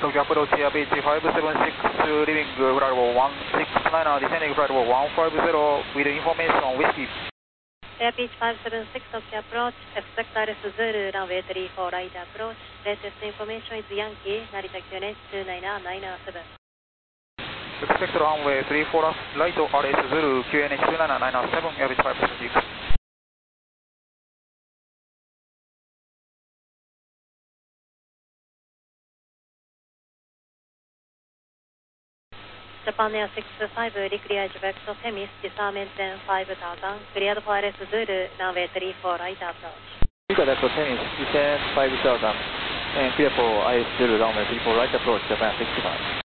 Tokyo approach Air Beach 576, leaving flight level 169, descending flight level 150 with information whiskey. Air Beach 576, Tokyo approach, Expect Zulu, runway 34, right approach. Latest information is Yankee, Narita QNH 29907. Expect runway 34, right RS Zulu, QNH 29907, Air Beach 576. Japan Air 65, declared vector Temis, disarmament 5000, cleared for RS Zulu, runway 34, right approach. Declared vector Temis, descend 5000, and clear for IS Zulu, runway 34, right approach, Japan 65.